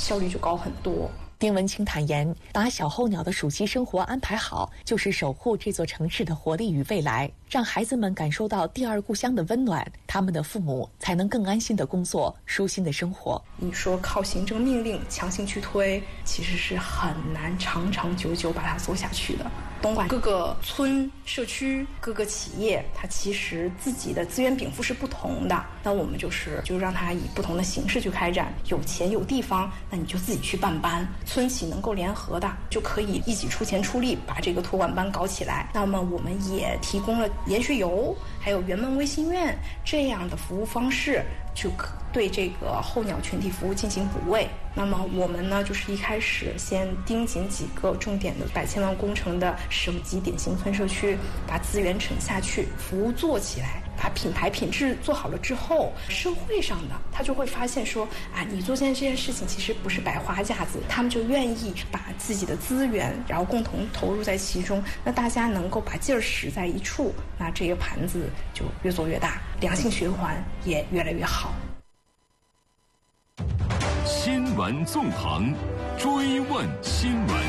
效率就高很多。 丁文清坦言，把小候鸟的暑期生活安排好，就是守护这座城市的活力与未来，让孩子们感受到第二故乡的温暖，他们的父母才能更安心的工作，舒心的生活。 你说靠行政命令强行去推，其实是很难长长久久把它做下去的。东莞各个村、社区、各个企业，它其实自己的资源禀赋是不同的。那我们就让它以不同的形式去开展。有钱有地方，那你就自己去办班。村企能够联合的，就可以一起出钱出力把这个托管班搞起来。那么我们也提供了研学游，还有圆门微心院这样的服务方式，就对这个候鸟群体服务进行补位。那么我们呢，就是一开始先盯紧几个重点的100千万工程的省级典型村社区，把资源沉下去，服务做起来，把品牌品质做好了之后，社会上的他就会发现说啊，你做这件事情其实不是摆花架子，他们就愿意把自己的资源然后共同投入在其中，那大家能够把劲儿使在一处，那这个盘子就越做越大，良性循环也越来越好。 新闻纵横，追问新闻。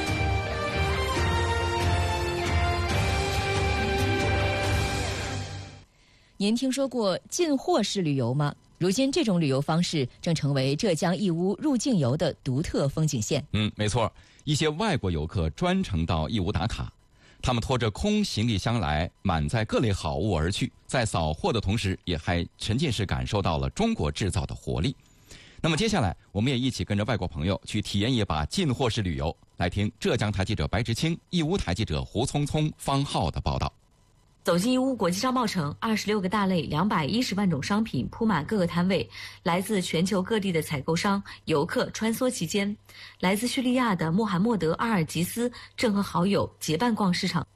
您听说过进货式旅游吗？如今这种旅游方式正成为浙江义乌入境游的独特风景线。 没错，一些外国游客专程到义乌打卡，他们拖着空行李箱来，满载各类好物而去，在扫货的同时，也还沉浸式感受到了中国制造的活力。那么接下来，我们也一起跟着外国朋友去体验一把进货式旅游。来听浙江台记者白执清、义乌台记者胡聪聪、方浩的报道。 走进义乌国际商贸城，26个大类210万种商品铺满各个摊位，来自全球各地的采购商、游客穿梭其间。来自叙利亚的穆罕默德·阿尔吉斯正和好友结伴逛市场。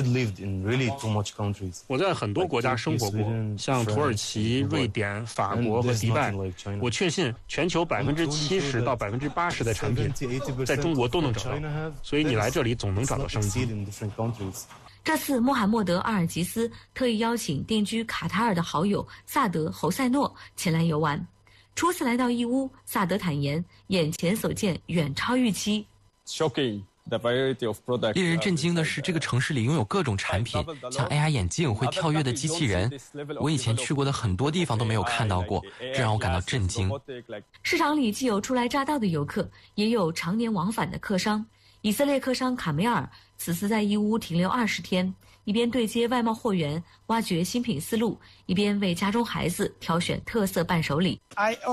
我在很多国家生活过，像土耳其、瑞典、法国和迪拜。我确信全球70%到80%的产品在中国都能找到，所以你来这里总能找到商机。 这次穆罕默德·阿尔吉斯特意邀请定居卡塔尔的好友萨德·侯塞诺前来游玩。初次来到义乌，萨德坦言，眼前所见远超预期。 令人震惊的是，这个城市里拥有各种产品，像 AR 眼镜、会跳跃的机器人，我以前去过的很多地方都没有看到过，这让我感到震惊。 市场里既有初来乍到的游客，也有常年往返的客商。以色列客商卡梅尔此次在义乌停留20天，一边对接外贸货源，挖掘新品思路，一边为家中孩子挑选特色伴手礼。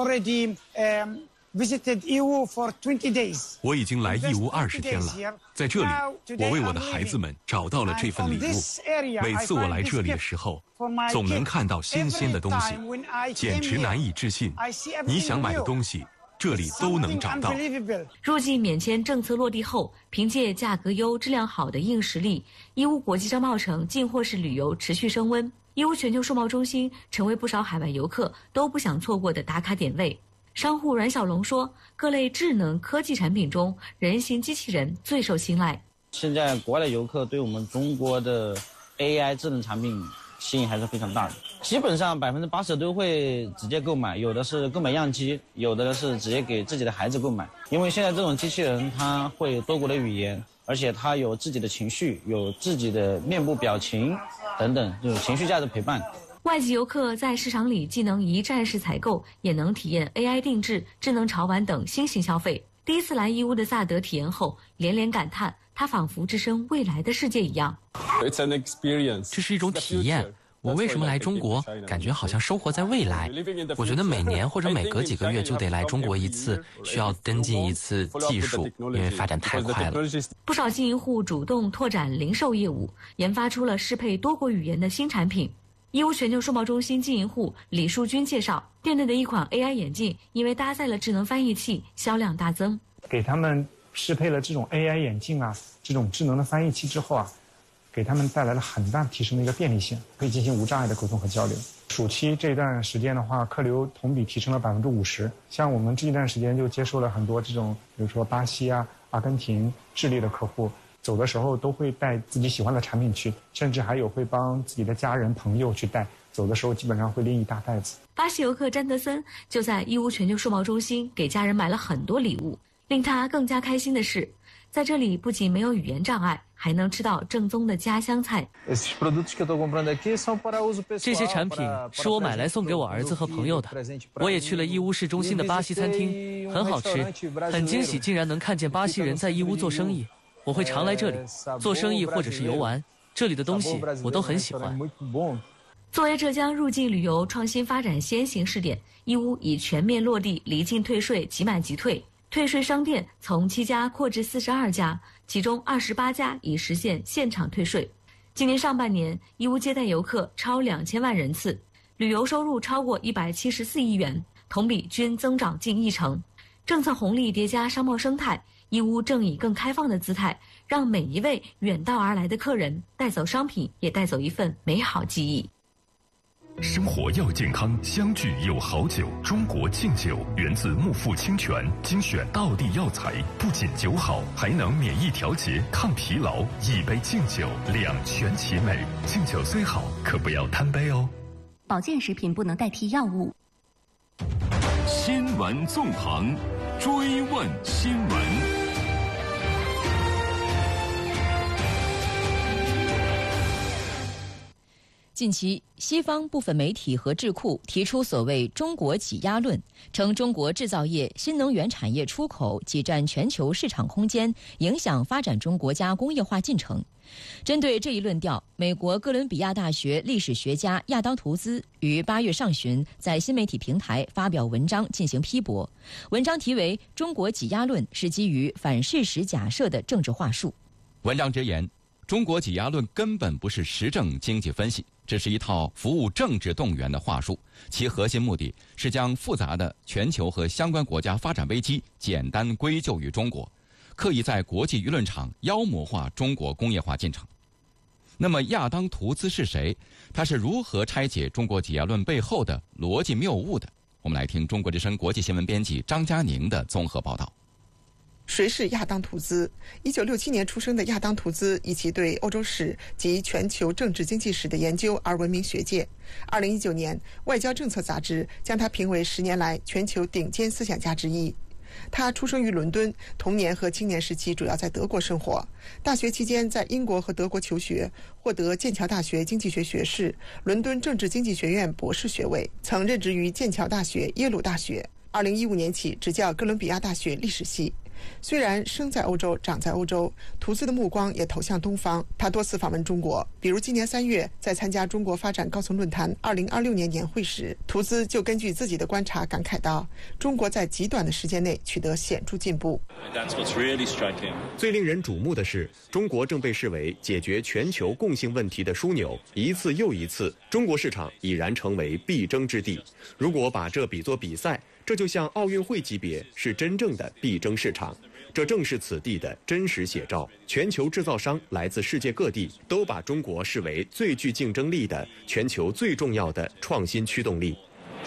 我已经来义乌20天了，在这里，我为我的孩子们找到了这份礼物。每次我来这里的时候，总能看到新鲜的东西，简直难以置信。你想买的东西，这里都能找到。 入境免签政策落地后，凭借价格优、质量好的硬实力，义乌国际商贸城进货式旅游持续升温。义乌全球数贸中心成为不少海外游客都不想错过的打卡点位。商户阮小龙说，各类智能科技产品中，人形机器人最受青睐。 现在国外的游客对我们中国的 AI 智能产品吸引还是非常大的，基本上80%都会直接购买，有的是购买样机，有的是直接给自己的孩子购买。因为现在这种机器人它会多国的语言，而且它有自己的情绪，有自己的面部表情等等，这种情绪价值陪伴。 外籍游客在市场里既能一站式采购，也能体验 AI 定制、智能潮玩等新型消费。第一次来义乌的萨德体验后连连感叹，他仿佛置身未来的世界一样。 这是一种体验。我为什么来中国？感觉好像生活在未来。我觉得每年或者每隔几个月就得来中国一次，需要跟进一次技术，因为发展太快了。 不少经营户主动拓展零售业务，研发出了适配多国语言的新产品。义乌全球数贸中心经营户李树军介绍，店内的一款 AI 眼镜因为搭载了智能翻译器，销量大增。 给他们适配了这种 AI 眼镜啊，这种智能的翻译器之后啊，给他们带来了很大提升的一个便利性，可以进行无障碍的沟通和交流。暑期这段时间的话，客流同比提升了50%。像我们这一段时间就接受了很多这种，比如说巴西啊、阿根廷、智利的客户。走的时候都会带自己喜欢的产品去，甚至还有会帮自己的家人朋友去带，走的时候基本上会拎一大袋子。 巴西游客詹德森就在义乌全球数贸中心给家人买了很多礼物。令他更加开心的是，在这里不仅没有语言障碍，还能吃到正宗的家乡菜。 这些产品是我买来送给我儿子和朋友的。我也去了义乌市中心的巴西餐厅，很好吃，很惊喜，竟然能看见巴西人在义乌做生意。我会常来这里做生意或者是游玩，这里的东西我都很喜欢。 作为浙江入境旅游创新发展先行试点，义乌已全面落地离境退税即买即退，退税商店从7家扩至42家，其中28家已实现现场退税。今年上半年，义乌接待游客超2000万人次，旅游收入超过174亿元，同比均增长近1成。政策红利叠加商贸生态，义乌正以更开放的姿态，让每一位远道而来的客人带走商品，也带走一份美好记忆。 生活要健康，相聚有好酒。中国劲酒源自木富清泉，精选道地药材，不仅酒好，还能免疫调节、抗疲劳。一杯劲酒，两全其美。劲酒虽好，可不要贪杯哦。 保健食品不能代替药物。 新闻纵横，追问新闻。 近期，西方部分媒体和智库提出所谓“中国挤压论”，称中国制造业、新能源产业出口挤占全球市场空间，影响发展中国家工业化进程。针对这一论调，美国哥伦比亚大学历史学家亚当·图兹于8月上旬在新媒体平台发表文章进行批驳。文章题为“中国挤压论是基于反事实假设的政治话术”。 文章直言，中国挤压论根本不是实证经济分析，这是一套服务政治动员的话术，其核心目的是将复杂的全球和相关国家发展危机简单归咎于中国，刻意在国际舆论场妖魔化中国工业化进程。那么亚当·图兹是谁？他是如何拆解中国挤压论背后的逻辑谬误的？我们来听中国之声国际新闻编辑张佳宁的综合报道。 谁是亚当·图兹？1967年出生的亚当·图兹以其对欧洲史及全球政治经济史的研究而闻名学界。2019年，《外交政策》杂志将他评为10年来全球顶尖思想家之一。他出生于伦敦，童年和青年时期主要在德国生活。大学期间在英国和德国求学，获得剑桥大学经济学学士、伦敦政治经济学院博士学位，曾任职于剑桥大学、耶鲁大学。2015年起执教哥伦比亚大学历史系。虽然生在欧洲长在欧洲，图兹的目光也投向东方。他多次访问中国，比如今年3月在参加中国发展高层论坛2026年年会时，图兹就根据自己的观察感慨到，中国在极短的时间内取得显著进步。 最令人瞩目的是，中国正被视为解决全球共性问题的枢纽，一次又一次，中国市场已然成为必争之地。如果把这比作比赛，这就像奥运会级别，是真正的必争市场。这正是此地的真实写照。全球制造商来自世界各地，都把中国视为最具竞争力的、全球最重要的创新驱动力。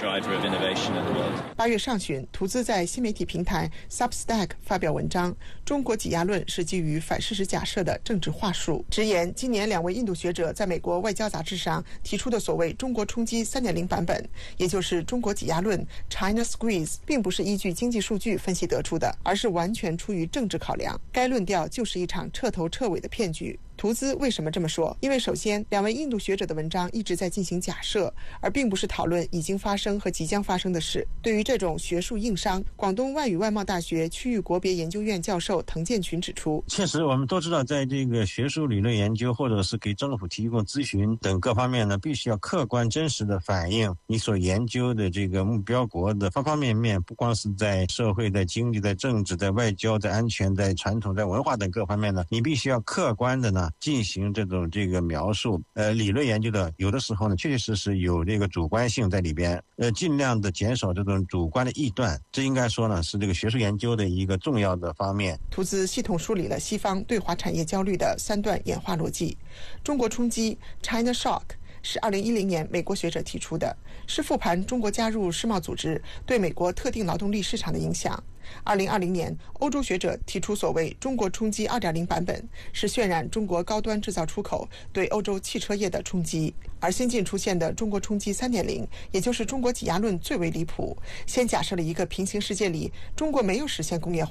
8月上旬，图兹在新媒体平台 Substack 发表文章，中国挤压论是基于反事实假设的政治话术，直言今年2位印度学者在美国外交杂志上提出的所谓中国冲击 3.0 版本，也就是中国挤压论 China Squeeze， 并不是依据经济数据分析得出的，而是完全出于政治考量。该论调就是一场彻头彻尾的骗局。图兹为什么这么说？因为首先，2位印度学者的文章一直在进行假设，而并不是讨论已经发生和即将发生的事。对于这种学术硬伤，广东外语外贸大学区域国别研究院教授滕建群指出， 确实我们都知道，在这个学术理论研究或者是给政府提供咨询等各方面呢，必须要客观真实的反映你所研究的这个目标国的方方面面，不光是在社会、在经济、在政治、在外交、在安全、在传统、在文化等各方面呢，你必须要客观的呢进行这个描述。理论研究的有的时候呢，确确实实有这个主观性在里边，尽量的减少这种主观的臆断，这应该说呢是这个学术研究的一个重要的方面。 图兹系统梳理了西方对华产业焦虑的3段演化逻辑。中国冲击 China Shock 是2010年美国学者提出的，是复盘中国加入世贸组织对美国特定劳动力市场的影响。 2020年，欧洲学者提出所谓中国冲击 2.0 版本，是渲染中国高端制造出口对欧洲汽车业的冲击。而新近出现的中国冲击 3.0， 也就是中国挤压论最为离谱，先假设了一个平行世界里中国没有实现工业化，